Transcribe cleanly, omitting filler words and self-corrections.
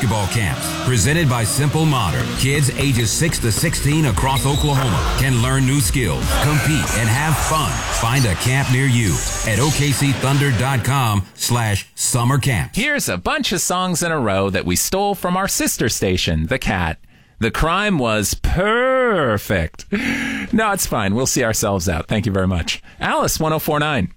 basketball camps presented by Simple Modern. Kids ages 6 to 16 across Oklahoma can learn new skills, compete, and have fun. Find a camp near you at OKCThunder.com/summer camp. Here's a bunch of songs in a row that we stole from our sister station, The Cat. The crime was perfect. No, it's fine. We'll see ourselves out. Thank you very much. Alice, 1049.